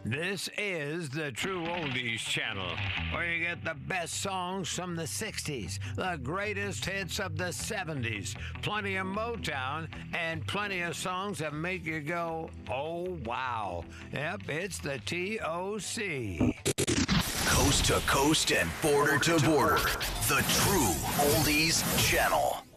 This is the True Oldies channel, where you get the best songs from the 60s, the greatest hits of the 70s, plenty of Motown, and plenty of songs that make you go, oh, wow. Yep, it's the TOC. Coast to coast and border to border. The True Oldies channel.